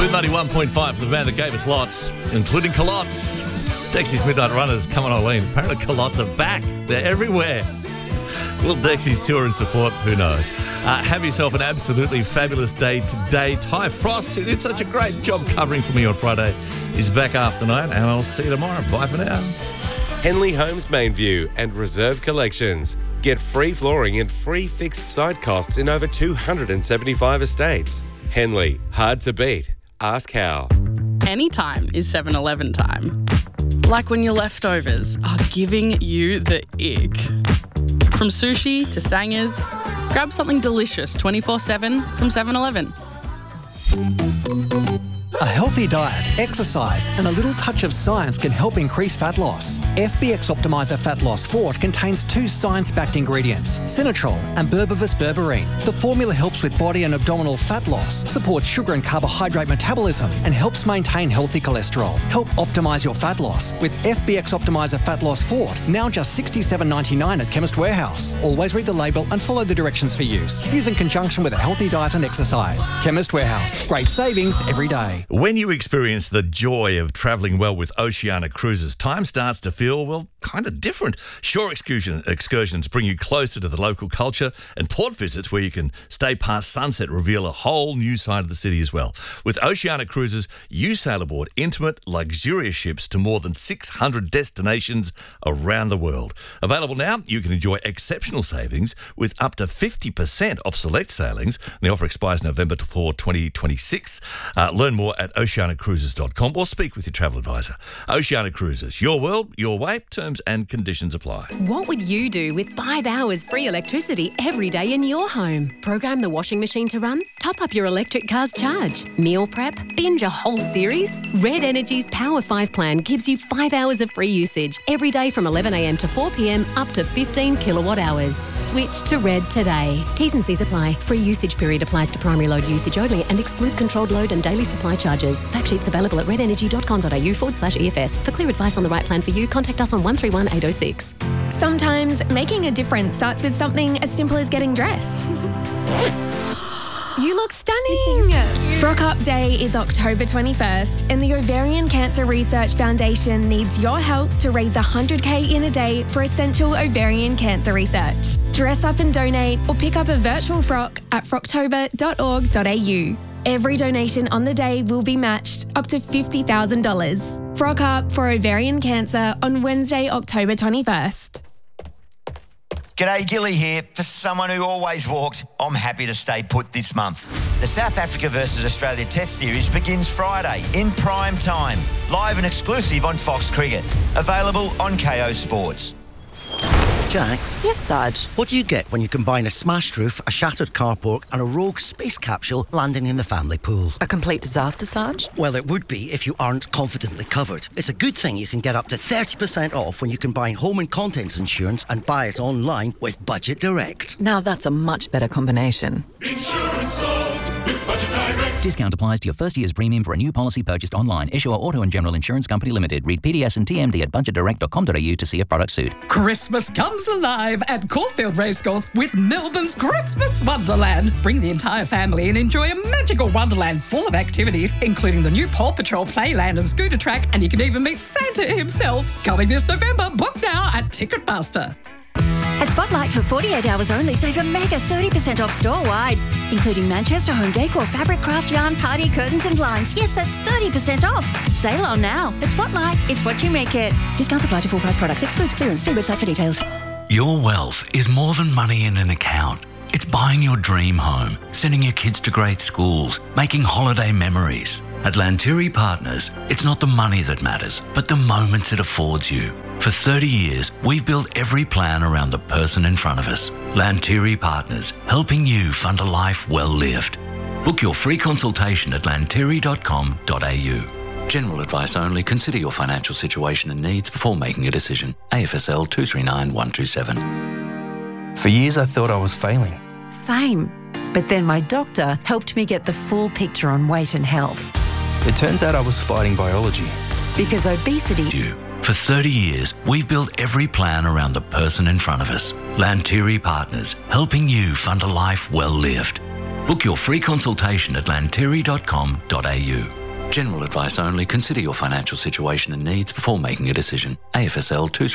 Blue 91.5 for the band that gave us lots, including Culottes. Dexy's Midnight Runners, come on, Eileen. Apparently Culottes are back. They're everywhere. Will Dexy's tour and support? Who knows? Have yourself an absolutely fabulous day today. Ty Frost, who did such a great job covering for me on Friday, is back after 9, and I'll see you tomorrow. Bye for now. Henley Homes Main View and Reserve Collections. Get free flooring and free fixed site costs in over 275 estates. Henley, hard to beat. Ask how. Anytime is 7-Eleven time. Like when your leftovers are giving you the ick. From sushi to sangers, grab something delicious 24/7 from 7-Eleven. A healthy diet, exercise and a little touch of science can help increase fat loss. FBX Optimizer Fat Loss Fort contains 2 science-backed ingredients, Sinatrol and Berberis berberine. The formula helps with body and abdominal fat loss, supports sugar and carbohydrate metabolism and helps maintain healthy cholesterol. Help optimise your fat loss with FBX Optimizer Fat Loss Fort, now just $67.99 at Chemist Warehouse. Always read the label and follow the directions for use. Use in conjunction with a healthy diet and exercise. Chemist Warehouse. Great savings every day. When you experience the joy of travelling well with Oceania Cruises, time starts to feel, well, kind of different. Shore excursions bring you closer to the local culture, and port visits where you can stay past sunset reveal a whole new side of the city as well. With Oceania Cruises, you sail aboard intimate, luxurious ships to more than 600 destinations around the world. Available now, you can enjoy exceptional savings with up to 50% off select sailings. The offer expires November 4, 2026. Learn more at oceanacruises.com or speak with your travel advisor. Oceania Cruises, your world, your way. Terms and conditions apply. What would you do with 5 hours free electricity every day in your home? Program the washing machine to run? Top up your electric car's charge? Meal prep? Binge a whole series? Red Energy's Power 5 plan gives you 5 hours of free usage every day from 11 a.m. to 4 p.m. up to 15 kilowatt hours. Switch to Red today. T's and C's apply. Free usage period applies to primary load usage only and excludes controlled load and daily supply charges. Fact sheets available at redenergy.com.au/EFS. For clear advice on the right plan for you, contact us on 131 806. Sometimes making a difference starts with something as simple as getting dressed. You look stunning! Frock Up Day is October 21st and the Ovarian Cancer Research Foundation needs your help to raise $100,000 in a day for essential ovarian cancer research. Dress up and donate or pick up a virtual frock at frocktober.org.au. Every donation on the day will be matched up to $50,000. Frock Up for ovarian cancer on Wednesday, October 21st. G'day, Gilly here. For someone who always walked, I'm happy to stay put this month. The South Africa versus Australia Test Series begins Friday in prime time, live and exclusive on Fox Cricket. Available on KO Sports. Jax? Yes, Sarge? What do you get when you combine a smashed roof, a shattered carport and a rogue space capsule landing in the family pool? A complete disaster, Sarge? Well, it would be if you aren't confidently covered. It's a good thing you can get up to 30% off when you combine home and contents insurance and buy it online with Budget Direct. Now that's a much better combination. Insurance solved with Budget Direct. Discount applies to your first year's premium for a new policy purchased online. Issuer Auto and General Insurance Company Limited. Read PDS and TMD at budgetdirect.com.au to see if products suit. Christmas comes alive at Caulfield Racecourse with Melbourne's Christmas Wonderland. Bring the entire family and enjoy a magical wonderland full of activities, including the new Paw Patrol Playland and scooter track, and you can even meet Santa himself. Coming this November. Book now at Ticketmaster. At Spotlight for 48 hours only, save a mega 30% off store-wide, including Manchester home decor, fabric, craft yarn, party curtains and blinds. Yes, that's 30% off. Sale on now. At Spotlight, it's what you make it. Discounts apply to full price products. Excludes clearance. See website for details. Your wealth is more than money in an account. It's buying your dream home, sending your kids to great schools, making holiday memories. At Lanteri Partners, it's not the money that matters, but the moments it affords you. For 30 years, we've built every plan around the person in front of us. Lanteri Partners, helping you fund a life well lived. Book your free consultation at lanteri.com.au. General advice only. Consider your financial situation and needs before making a decision. AFSL 239127. For years, I thought I was failing. Same. But then my doctor helped me get the full picture on weight and health. It turns out I was fighting biology. Because obesity... For 30 years, we've built every plan around the person in front of us. Lanteri Partners, helping you fund a life well lived. Book your free consultation at lanteri.com.au. General advice only. Consider your financial situation and needs before making a decision. AFSL